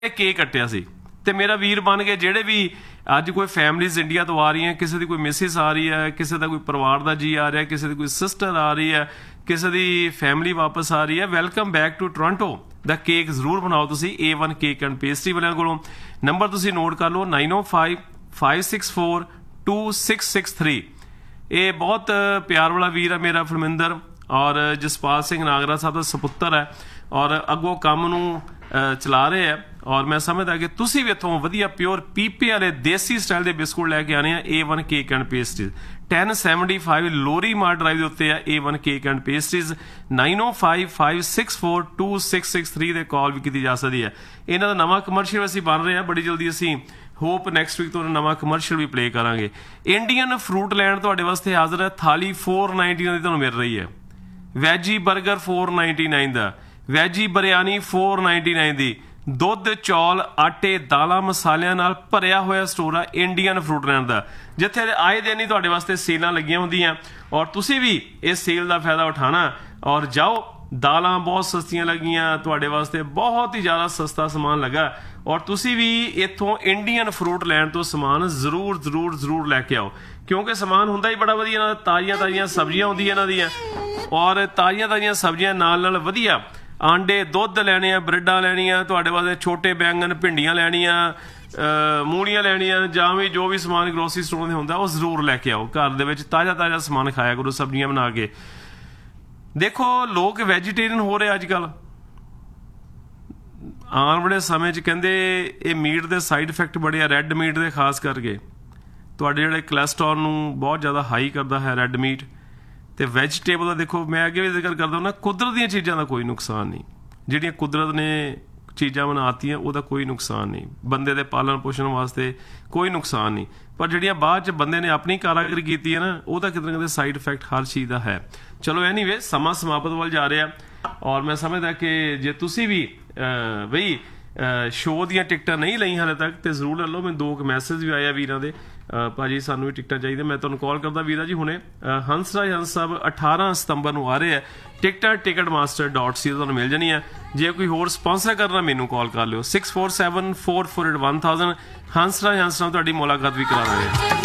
Cake कट्टिया सी ते मेरा वीर बन गए ਜਿਹੜੇ ਵੀ ਅੱਜ ਕੋਈ ਫੈਮਲੀਜ਼ ਇੰਡੀਆ ਤੋਂ ਆ ਰਹੀਆਂ, ਕਿਸੇ ਦੀ ਕੋਈ ਮਿਸਿਸ ਆ ਰਹੀ ਹੈ, ਕਿਸੇ ਦਾ ਕੋਈ ਪਰਿਵਾਰ ਦਾ ਜੀ ਆ ਰਿਹਾ, ਕਿਸੇ ਦੀ ਕੋਈ ਸਿਸਟਰ ਆ ਰਹੀ ਹੈ, ਕਿਸੇ ਦੀ ਫੈਮਿਲੀ ਵਾਪਸ ਆ ਰਹੀ ਹੈ, welcome back to Toronto the cake ਜ਼ਰੂਰ ਬਣਾਓ ਤੁਸੀਂ A1 ਕੇਕ ਐਂਡ ਪੇਸਟਰੀ ਵਾਲਿਆਂ ਕੋਲੋਂ। ਨੰਬਰ ਤੁਸੀਂ ਨੋਟ ਕਰ ਲਓ 9055642663। ਇਹ ਬਹੁਤ ਪਿਆਰ ਵਾਲਾ ਵੀਰ ਹੈ ਮੇਰਾ ਫਰਮਿੰਦਰ, ਔਰ ਜਸਪਾਲ ਸਿੰਘ ਨਾਗਰਾ ਸਾਹਿਬ ਦਾ ਸਪੁੱਤਰ ਹੈ, ਔਰ ਅੱਗੋਂ ਕੰਮ ਨੂੰ ਚਲਾ ਰਹੇ ਹੈ। ਔਰ ਮੈਂ ਸਮਝਦਾ ਕਿ ਤੁਸੀਂ ਵੀ ਇੱਥੋਂ ਵਧੀਆ ਪਿਓਰ ਪੀਪੇ ਵਾਲੇ ਦੇਸੀ ਸਟਾਈਲ ਦੇ ਬਿਸਕੁਟ ਲੈ ਕੇ ਆਣੇ ਆ A1 ਕੇਕ ਐਂਡ ਪੇਸਟਰੀਜ਼। 1075 ਲੋਰੀ ਮਾਰ ਡਰਾਈਵ ਦੇ ਉੱਤੇ ਆ A1 ਕੇਕ ਐਂਡ ਪੇਸਟਰੀਜ਼। 9055642663 ਦੇ ਕਾਲ ਵੀ ਕੀਤੀ ਜਾ ਸਕਦੀ ਹੈ। ਇਹਨਾਂ ਦਾ ਨਵਾਂ ਕਮਰਸ਼ੀਅਲ ਅਸੀਂ ਬਣ ਰਹੇ ਹਾਂ, ਬੜੀ ਜਲਦੀ ਅਸੀਂ ਹੋਪ ਨੈਕਸਟ ਵੀਕ ਤੋਂ ਨਵਾਂ ਕਮਰਸ਼ੀਅਲ ਵੀ ਪਲੇ ਕਰਾਂਗੇ। ਇੰਡੀਅਨ ਫਰੂਟ ਲੈਂਡ ਤੁਹਾਡੇ ਵਾਸਤੇ ਹਾਜ਼ਰ ਹੈ। ਥਾਲੀ 499 ਦੀ ਤੁਹਾਨੂੰ ਮਿਲ ਰਹੀ ਹੈ। ਵੈਜੀ 버ਗਰ 499 ਦਾ, ਵੈਜੀ ਬਿਰਿਆਨੀ 499 ਦੀ। ਦੁੱਧ, ਚੌਲ, ਆਟੇ, ਦਾਲਾਂ, ਮਸਾਲਿਆਂ ਨਾਲ ਭਰਿਆ ਹੋਇਆ ਸਟੋਰ ਆ ਇੰਡੀਅਨ ਫਰੂਟ ਲੈਂਡ ਦਾ, ਜਿੱਥੇ ਆਏ ਦਿਨ ਹੀ ਤੁਹਾਡੇ ਵਾਸਤੇ ਸੇਲਾਂ ਲੱਗੀਆਂ ਹੁੰਦੀਆਂ, ਔਰ ਤੁਸੀਂ ਵੀ ਇਸ ਸੇਲ ਦਾ ਫਾਇਦਾ ਉਠਾਣਾ ਔਰ ਜਾਓ। ਦਾਲਾਂ ਬਹੁਤ ਸਸਤੀਆਂ ਲੱਗੀਆਂ ਤੁਹਾਡੇ ਵਾਸਤੇ, ਬਹੁਤ ਹੀ ਜ਼ਿਆਦਾ ਸਸਤਾ ਸਮਾਨ ਲੱਗਾ, ਔਰ ਤੁਸੀਂ ਵੀ ਇੱਥੋਂ ਇੰਡੀਅਨ ਫਰੂਟ ਲੈਂਡ ਤੋਂ ਸਮਾਨ ਜ਼ਰੂਰ ਜ਼ਰੂਰ ਜ਼ਰੂਰ ਲੈ ਕੇ ਆਓ, ਕਿਉਂਕਿ ਸਮਾਨ ਹੁੰਦਾ ਹੀ ਬੜਾ ਵਧੀਆ। ਇਹਨਾਂ ਤਾਜ਼ੀਆਂ ਤਾਜ਼ੀਆਂ ਸਬਜ਼ੀਆਂ ਹੁੰਦੀਆਂ ਇਹਨਾਂ ਦੀਆਂ, ਔਰ ਤਾਜ਼ੀਆਂ ਤਾਜ਼ੀਆਂ ਸਬਜ਼ੀਆਂ ਨਾਲ ਵਧੀਆ ਆਂਡੇ, ਦੁੱਧ ਲੈਣੇ ਆ, ਬ੍ਰੈਡਾਂ ਲੈਣੀਆਂ ਤੁਹਾਡੇ ਵਾਸਤੇ, ਛੋਟੇ ਬੈਂਗਣ, ਭਿੰਡੀਆਂ ਲੈਣੀਆਂ, ਮੂਲੀਆਂ ਲੈਣੀਆਂ, ਜਾਂ ਵੀ ਜੋ ਵੀ ਸਮਾਨ ਗਰੋਸਰੀ ਸਟੋਰ ਦੇ ਹੁੰਦਾ ਉਹ ਜ਼ਰੂਰ ਲੈ ਕੇ ਆਓ। ਘਰ ਦੇ ਵਿੱਚ ਤਾਜ਼ਾ ਤਾਜ਼ਾ ਸਮਾਨ ਖਾਇਆ ਕਰੋ, ਸਬਜ਼ੀਆਂ ਬਣਾ ਕੇ। ਦੇਖੋ ਲੋਕ ਵੈਜੀਟੇਰੀਅਨ ਹੋ ਰਹੇ ਅੱਜ ਕੱਲ੍ਹ। ਆਉਣ ਵਾਲੇ ਸਮੇਂ 'ਚ ਕਹਿੰਦੇ ਇਹ ਮੀਟ ਦੇ ਸਾਈਡ ਇਫੈਕਟ ਬੜੇ ਆ, ਰੈੱਡ ਮੀਟ ਦੇ ਖਾਸ ਕਰਕੇ ਤੁਹਾਡੇ ਜਿਹੜੇ ਕੋਲੈਸਟਰੋਲ ਨੂੰ ਬਹੁਤ ਜ਼ਿਆਦਾ ਹਾਈ ਕਰਦਾ ਹੈ ਰੈੱਡ ਮੀਟ। ਤੇ ਵੈਜੀਟੇਬਲ ਦਾ ਦੇਖੋ, ਮੈਂ ਅੱਗੇ ਵੀ ਜ਼ਿਕਰ ਕਰਦਾ ਹੁੰਦਾ, ਕੁਦਰਤ ਦੀਆਂ ਚੀਜ਼ਾਂ ਦਾ ਕੋਈ ਨੁਕਸਾਨ ਨਹੀਂ। ਜਿਹੜੀਆਂ ਕੁਦਰਤ ਨੇ ਚੀਜ਼ਾਂ ਬਣਾਤੀਆਂ ਉਹਦਾ ਕੋਈ ਨੁਕਸਾਨ ਨਹੀਂ, ਬੰਦੇ ਦੇ ਪਾਲਣ ਪੋਸ਼ਣ ਵਾਸਤੇ ਕੋਈ ਨੁਕਸਾਨ ਨਹੀਂ। ਪਰ ਜਿਹੜੀਆਂ ਬਾਅਦ 'ਚ ਬੰਦੇ ਨੇ ਆਪਣੀ ਕਾਰਾਗਰੀ ਕੀਤੀ ਹੈ ਨਾ, ਉਹਦਾ ਕਿਤੇ ਨਾ ਕਿਤੇ ਸਾਈਡ ਇਫੈਕਟ ਹਰ ਚੀਜ਼ ਦਾ ਹੈ। ਚਲੋ ਐਨੀਵੇ, ਸਮਾਂ ਸਮਾਪਤ ਵੱਲ ਜਾ ਰਿਹਾ, ਔਰ ਮੈਂ ਸਮਝਦਾ ਕਿ ਜੇ ਤੁਸੀਂ ਵੀ ਬਈ ਸ਼ੋਅ ਦੀਆਂ ਟਿਕਟਾਂ ਨਹੀਂ ਲਈ ਹਾਲੇ ਤੱਕ ਤੇ ਜ਼ਰੂਰ ਲੈ ਲਓ। ਮੈਨੂੰ 2 ਮੈਸੇਜ ਵੀ ਆਏ ਆ ਵੀਰਾਂ ਦੇ, ਭਾਜੀ ਸਾਨੂੰ ਵੀ ਟਿਕਟਾਂ ਚਾਹੀਦੀਆਂ। ਮੈਂ ਤੁਹਾਨੂੰ ਕਾਲ ਕਰਦਾ ਵੀਰਾ ਜੀ ਹੁਣੇ। ਹੰਸਰਾਜ ਹੰਸ ਸਾਹਿਬ 18 ਸਤੰਬਰ ਨੂੰ ਆ ਰਹੇ ਆ। ਟਿਕਟਾਂ ticketmaster.ca ਤੁਹਾਨੂੰ ਮਿਲ ਜਾਣੀ ਆ। ਜੇ ਕੋਈ ਹੋਰ ਸਪਾਂਸਰ ਕਰਨਾ ਮੈਨੂੰ ਕਾਲ ਕਰ ਲਿਓ 6474481000। ਹੰਸਰਾਜ ਹੰਸ ਨਾਲ ਤੁਹਾਡੀ ਮੁਲਾਕਾਤ ਵੀ ਕਰਾ ਦਾਂਗੇ।